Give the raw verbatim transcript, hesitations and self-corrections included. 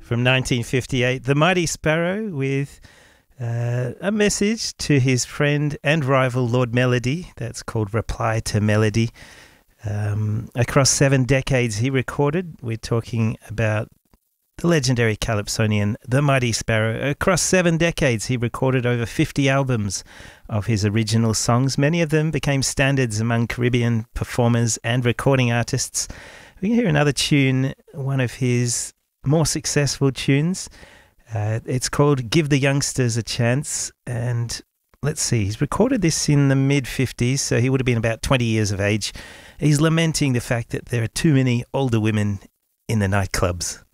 from nineteen fifty-eight, The Mighty Sparrow with uh, a message to his friend and rival Lord Melody. That's called Reply to Melody. Um, across seven decades he recorded. We're talking about the legendary calypsonian, The Mighty Sparrow. Across seven decades he recorded over fifty albums of his original songs. Many of them became standards among Caribbean performers and recording artists. We can hear another tune, one of his more successful tunes. Uh, it's called Give the Youngsters a Chance. And let's see, he's recorded this in the mid-fifties, so he would have been about twenty years of age. He's lamenting the fact that there are too many older women in the nightclubs.